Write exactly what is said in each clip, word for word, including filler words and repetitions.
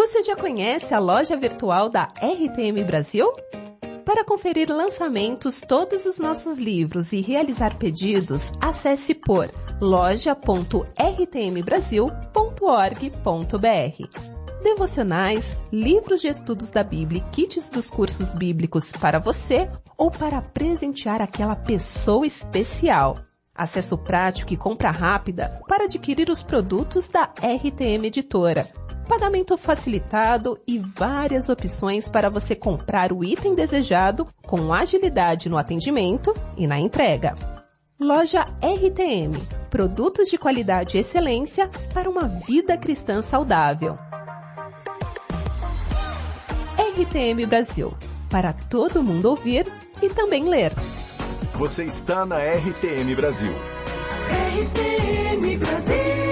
Você já conhece a loja virtual da R T M Brasil? Para conferir lançamentos, todos os nossos livros e realizar pedidos, acesse por loja ponto r t m brasil ponto org ponto b r. Devocionais, livros de estudos da Bíblia e kits dos cursos bíblicos para você ou para presentear aquela pessoa especial. Acesso prático e compra rápida para adquirir os produtos da R T M Editora. Pagamento facilitado e várias opções para você comprar o item desejado com agilidade no atendimento e na entrega. Loja R T M. Produtos de qualidade e excelência para uma vida cristã saudável. R T M Brasil. Para todo mundo ouvir e também ler. Você está na R T M Brasil. R T M Brasil.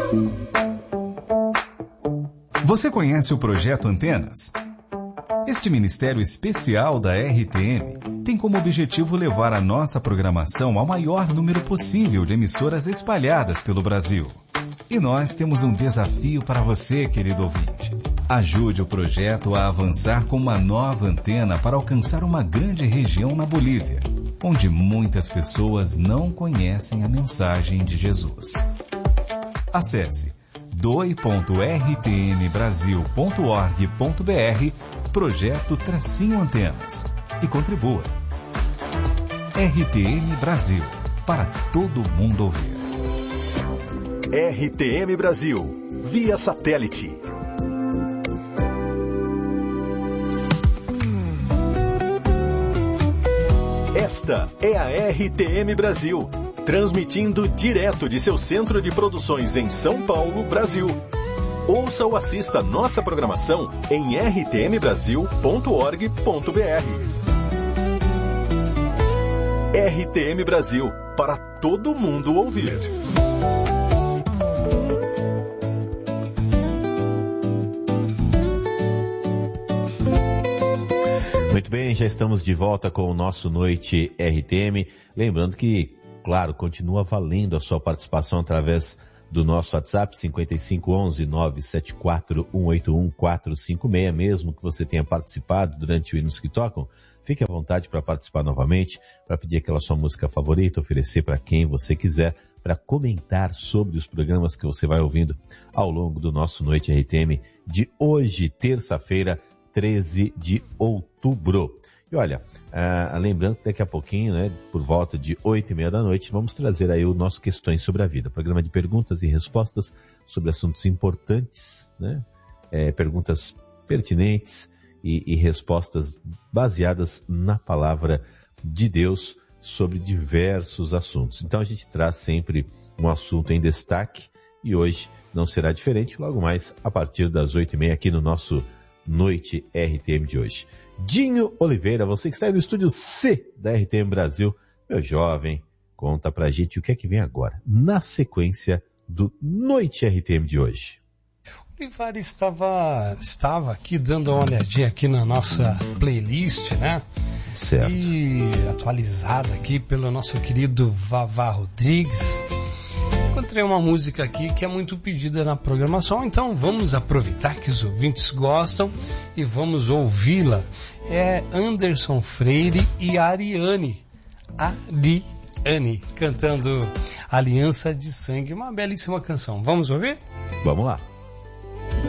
Você conhece o Projeto Antenas? Este ministério especial da R T M tem como objetivo levar a nossa programação ao maior número possível de emissoras espalhadas pelo Brasil. E nós temos um desafio para você, querido ouvinte. Ajude o projeto a avançar com uma nova antena para alcançar uma grande região na Bolívia, onde muitas pessoas não conhecem a mensagem de Jesus. Acesse doe ponto r t m brasil ponto org ponto b r Projeto Tracinho Antenas e contribua. R T M Brasil, para todo mundo ouvir. R T M Brasil, via satélite. Esta é a R T M Brasil, transmitindo direto de seu centro de produções em São Paulo, Brasil. Ouça ou assista nossa programação em r t m brasil ponto org ponto b r. R T M Brasil, para todo mundo ouvir. Muito bem, já estamos de volta com o nosso Noite R T M. Lembrando que, claro, continua valendo a sua participação através do nosso WhatsApp cinco cinco um um nove sete quatro um oito um quatro cinco seis, mesmo que você tenha participado durante o Hinos que Tocam. Fique à vontade para participar novamente, para pedir aquela sua música favorita, oferecer para quem você quiser, para comentar sobre os programas que você vai ouvindo ao longo do nosso Noite R T M de hoje, terça-feira, treze de outubro. E olha, ah, lembrando que daqui a pouquinho, né, por volta de oito e meia da noite, vamos trazer aí o nosso Questões sobre a Vida, programa de perguntas e respostas sobre assuntos importantes, né, é, perguntas pertinentes e, e respostas baseadas na palavra de Deus sobre diversos assuntos. Então a gente traz sempre um assunto em destaque e hoje não será diferente, logo mais a partir das oito e meia aqui no nosso Noite R T M de hoje. Dinho Oliveira, você que está aí no estúdio C da R T M Brasil, meu jovem, conta pra gente o que é que vem agora, na sequência do Noite R T M de hoje. O Olivar estava, estava aqui dando uma olhadinha aqui na nossa playlist, né? Certo. E atualizada aqui pelo nosso querido Vavá Rodrigues. Encontrei uma música aqui que é muito pedida na programação, então vamos aproveitar que os ouvintes gostam e vamos ouvi-la. É Anderson Freire e Ariane, Ariane, cantando Aliança de Sangue, uma belíssima canção. Vamos ouvir? Vamos lá.